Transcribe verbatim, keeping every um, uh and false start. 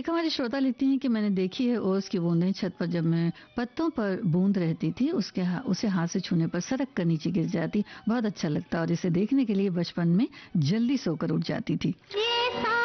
एक हमारे श्रोता लिखती हैं कि मैंने देखी है ओस की बूंदें छत पर, जब मैं पत्तों पर बूंद रहती थी उसके हा, उसे हाथ से छूने पर सरक कर नीचे गिर जाती। बहुत अच्छा लगता और इसे देखने के लिए बचपन में जल्दी सोकर उठ जाती थी।